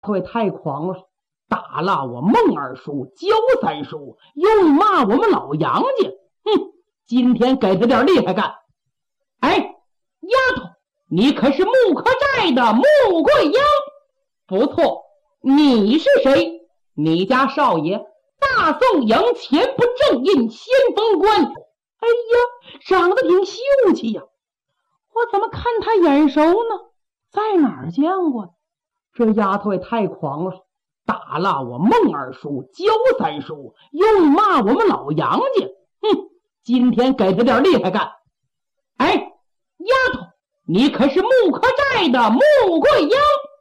会太狂了，打了我孟二叔、焦三叔，又骂我们老杨家。哼，今天给他点厉害干。哎，丫头，你可是木科寨的穆桂英？不错，你是谁？你家少爷大宋营前不正印先锋官。哎呀，长得挺秀气呀，我怎么看他眼熟呢？在哪儿见过？这丫头也太狂了，打了我孟二叔、焦三叔，又骂我们老杨家。哼，今天给他点厉害干。哎，丫头，你可是木科寨的穆桂英？